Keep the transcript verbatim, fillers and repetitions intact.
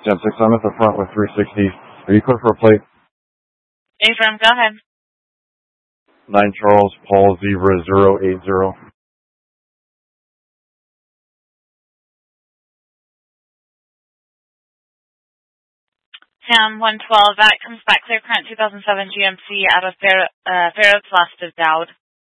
Gen six, I'm at the front with three sixty. Are you clear for a plate? Affirm, go ahead. nine Charles, Paul, Zebra, zero eight zero. Sam one twelve, that comes back clear current two thousand seven G M C out of Fair, uh, Fairhope Last of Dowd.